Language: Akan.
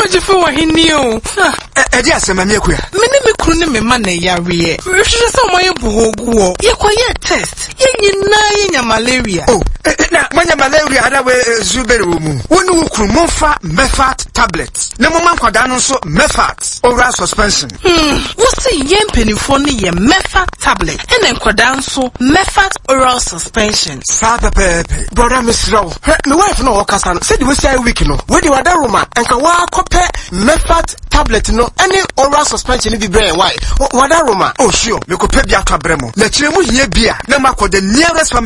Kojifu wa hinio. Edi asema miekuya. Mene me kuru ne me ma na yare. Hwehwe se mo ye buhoguo. Ye kwaye test. Ye nyina ye nya malaria. Oh, na manya malaria ada we zubere mu. Wonu wukuru monfa Mefat tablets. Ne mo man kwada no so Mefat oral suspension. Wo se ye mpenifo ne ye Mefat tablet. Ene kwada nso Mefat oral suspension. Sa pepe. Brother Misraw. Me wife no okasa no. Say the we say week no. We di wada Roma enka wa kope Mefat tablet no any oral suspension bi brain why wada Roma. Oh sure, me kope bi atwa bremo. Na kire mu hie bia na makọ the nearest